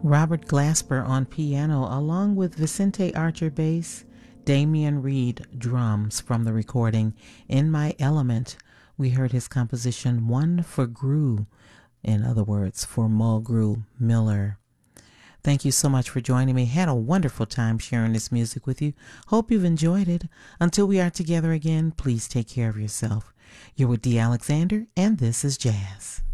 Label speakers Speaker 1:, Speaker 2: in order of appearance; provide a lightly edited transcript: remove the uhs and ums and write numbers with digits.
Speaker 1: Robert Glasper on piano, along with Vicente Archer bass, Damian Reed drums from the recording In My Element. We heard his composition One for Gru, in other words, for Mulgrew Miller. Thank you so much for joining me. Had a wonderful time sharing this music with you. Hope you've enjoyed it. Until we are together again, please take care of yourself. You're with Dee Alexander, and this is Jazz.